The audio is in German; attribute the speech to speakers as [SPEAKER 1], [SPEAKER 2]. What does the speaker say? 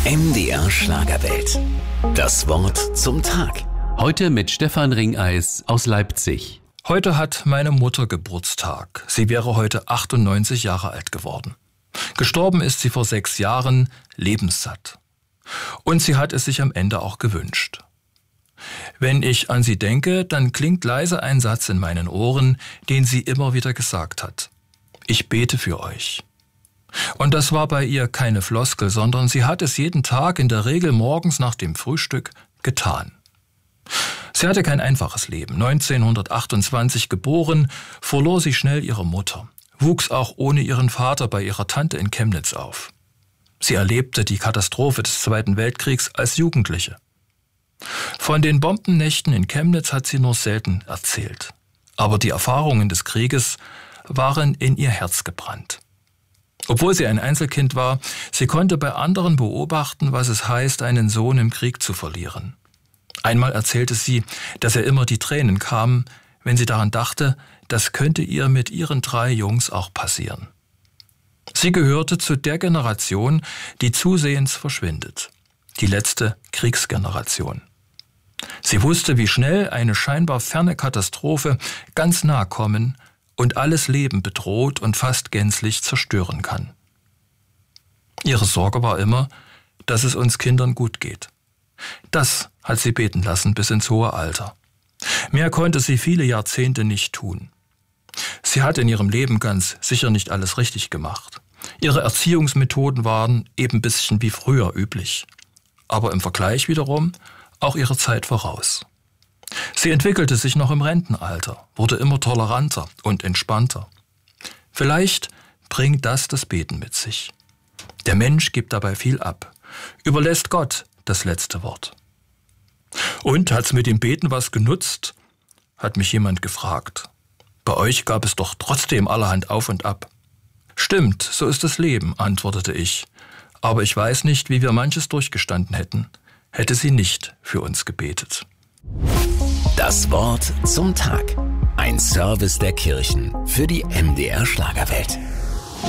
[SPEAKER 1] MDR Schlagerwelt. Das Wort zum Tag.
[SPEAKER 2] Heute mit Stefan Ringeis aus Leipzig.
[SPEAKER 3] Heute hat meine Mutter Geburtstag. Sie wäre heute 98 Jahre alt geworden. Gestorben ist sie vor 6 Jahren, lebenssatt. Und sie hat es sich am Ende auch gewünscht. Wenn ich an sie denke, dann klingt leise ein Satz in meinen Ohren, den sie immer wieder gesagt hat. Ich bete für euch. Und das war bei ihr keine Floskel, sondern sie hat es jeden Tag, in der Regel morgens nach dem Frühstück, getan. Sie hatte kein einfaches Leben. 1928 geboren, verlor sie schnell ihre Mutter, wuchs auch ohne ihren Vater bei ihrer Tante in Chemnitz auf. Sie erlebte die Katastrophe des Zweiten Weltkriegs als Jugendliche. Von den Bombennächten in Chemnitz hat sie nur selten erzählt. Aber die Erfahrungen des Krieges waren in ihr Herz gebrannt. Obwohl sie ein Einzelkind war, sie konnte bei anderen beobachten, was es heißt, einen Sohn im Krieg zu verlieren. Einmal erzählte sie, dass ihr immer die Tränen kamen, wenn sie daran dachte, das könnte ihr mit ihren 3 Jungs auch passieren. Sie gehörte zu der Generation, die zusehends verschwindet. Die letzte Kriegsgeneration. Sie wusste, wie schnell eine scheinbar ferne Katastrophe ganz nah kommen und alles Leben bedroht und fast gänzlich zerstören kann. Ihre Sorge war immer, dass es uns Kindern gut geht. Das hat sie beten lassen bis ins hohe Alter. Mehr konnte sie viele Jahrzehnte nicht tun. Sie hat in ihrem Leben ganz sicher nicht alles richtig gemacht. Ihre Erziehungsmethoden waren eben ein bisschen wie früher üblich. Aber im Vergleich wiederum auch ihrer Zeit voraus. Sie entwickelte sich noch im Rentenalter, wurde immer toleranter und entspannter. Vielleicht bringt das Beten mit sich. Der Mensch gibt dabei viel ab, überlässt Gott das letzte Wort. Und hat's mit dem Beten was genutzt? Hat mich jemand gefragt. Bei euch gab es doch trotzdem allerhand auf und ab. Stimmt, so ist das Leben, antwortete ich. Aber ich weiß nicht, wie wir manches durchgestanden hätten, hätte sie nicht für uns gebetet.
[SPEAKER 1] Das Wort zum Tag. Ein Service der Kirchen für die MDR Schlagerwelt.